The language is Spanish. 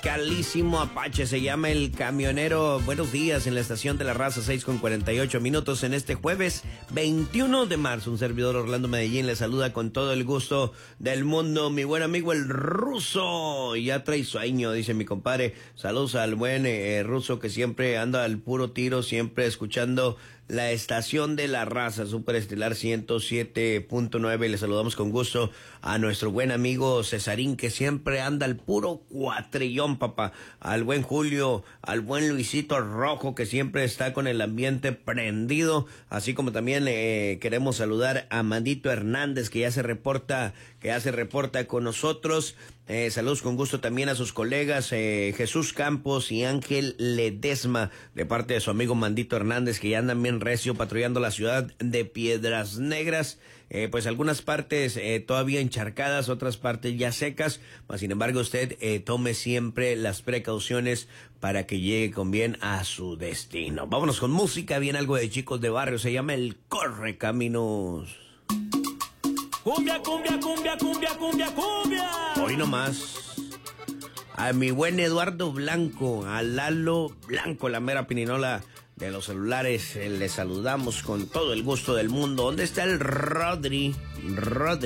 Tropicalísimo Apache, se llama El Camionero. Buenos días en la estación de la raza, 6:48 en este jueves 21 de marzo. Un servidor Orlando Medellín le saluda con todo el gusto del mundo. Mi buen amigo el Ruso, ya trae sueño, dice mi compadre. Saludos al buen Ruso que siempre anda al puro tiro, siempre escuchando la estación de la raza, Super Estelar 107.9. Le saludamos con gusto a nuestro buen amigo Cesarín, que siempre anda al puro cuatrillón, papá. Al buen Julio, al buen Luisito Rojo, que siempre está con el ambiente prendido. Así como también queremos saludar a Mandito Hernández, que ya se reporta con nosotros. Saludos con gusto también a sus colegas Jesús Campos y Ángel Ledesma, de parte de su amigo Mandito Hernández, que ya andan bien recio patrullando la ciudad de Piedras Negras. Pues algunas partes todavía encharcadas, otras partes ya secas, mas sin embargo usted tome siempre las precauciones para que llegue con bien a su destino. Vámonos con música, bien algo de Chicos de Barrio, se llama El Correcaminos. Cumbia, cumbia, cumbia, cumbia, cumbia, cumbia. Hoy nomás. A mi buen Eduardo Blanco, a Lalo Blanco, la mera pininola de los celulares, le saludamos con todo el gusto del mundo. ¿Dónde está el Rodri?